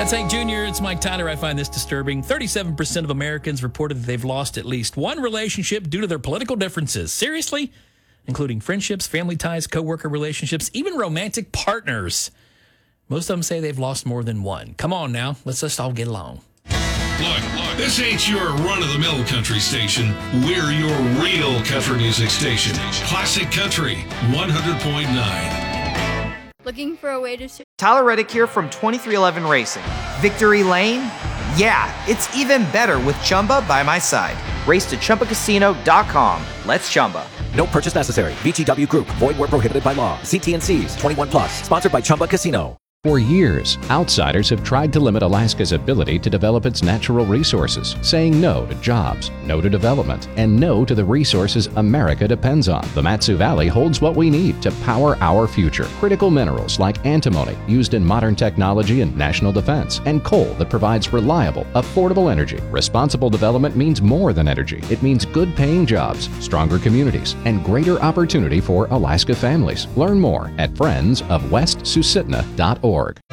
That's Hank Jr. It's Mike Tyler. I find this disturbing. 37% of Americans reported that they've lost at least one relationship due to their political differences. Seriously? Including friendships, family ties, coworker relationships, even romantic partners. Most of them say they've lost more than one. Come on now. Let's just all get along. Look, this ain't your run-of-the-mill country station. We're your real country music station. Classic Country 100.9. Looking for a way to... Tyler Reddick here from 2311 Racing. Victory Lane? Yeah, it's even better with Chumba by my side. Race to ChumbaCasino.com. Let's Chumba. No purchase necessary. VGW Group. Void where prohibited by law. See T&Cs. 21 plus. Sponsored by Chumba Casino. For years, outsiders have tried to limit Alaska's ability to develop its natural resources, saying no to jobs, no to development, and no to the resources America depends on. The Mat-Su Valley holds what we need to power our future. Critical minerals like antimony, used in modern technology and national defense, and coal that provides reliable, affordable energy. Responsible development means more than energy. It means good-paying jobs, stronger communities, and greater opportunity for Alaska families. Learn more at friendsofwestsusitna.org.